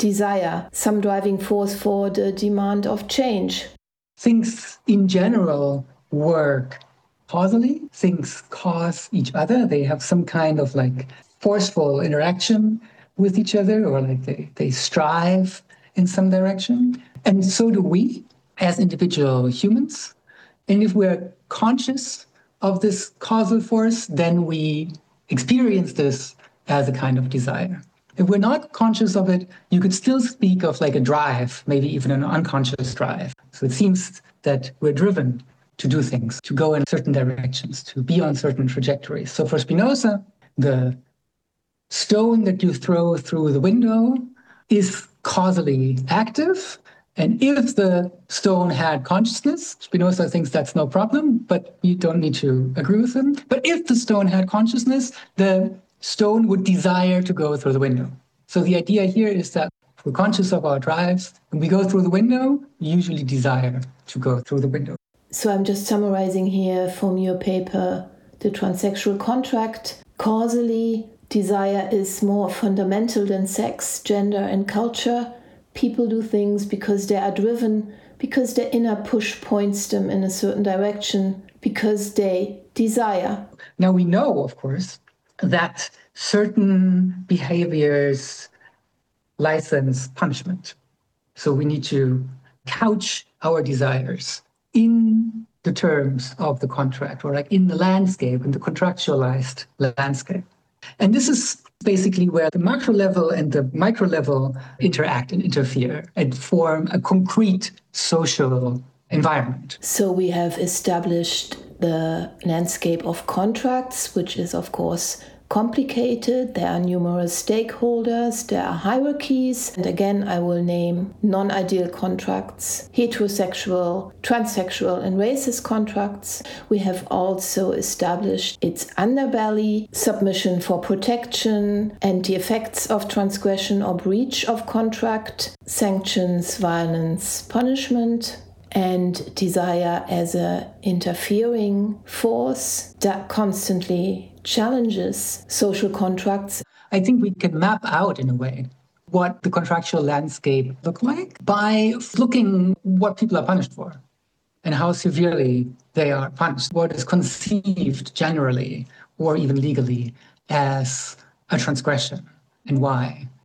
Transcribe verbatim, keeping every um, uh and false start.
desire, some driving force for the demand of change. Things in general work causally. Things cause each other. They have some kind of like forceful interaction with each other, or like they, they strive in some direction. And so do we as individual humans. And if we're conscious of this causal force, then we experience this as a kind of desire. If we're not conscious of it, you could still speak of like a drive, maybe even an unconscious drive. So it seems that we're driven to do things, to go in certain directions, to be on certain trajectories. So for Spinoza, the stone that you throw through the window is causally active. And if the stone had consciousness, Spinoza thinks that's no problem, but you don't need to agree with him. But if the stone had consciousness, the stone would desire to go through the window. So the idea here is that if we're conscious of our drives and we go through the window, we usually desire to go through the window. So I'm just summarizing here from your paper, The Transsexual Contract. Causally, desire is more fundamental than sex, gender, and culture. People do things because they are driven, because their inner push points them in a certain direction, because they desire. Now we know, of course, that certain behaviors license punishment. So we need to couch our desires in the terms of the contract, or like in the landscape, in the contractualized landscape. And this is basically where the macro level and the micro level interact and interfere and form a concrete social environment. So we have established the landscape of contracts, which is, of course, complicated. There are numerous stakeholders, there are hierarchies. And again, I will name non-ideal contracts, heterosexual, transsexual, and racist contracts. We have also established its underbelly, submission for protection, and the effects of transgression or breach of contract, sanctions, violence, punishment, and desire as an interfering force that constantly challenges social contracts. I think we can map out, in a way, what the contractual landscape look like by looking what people are punished for and how severely they are punished. What is conceived generally or even legally as a transgression and why.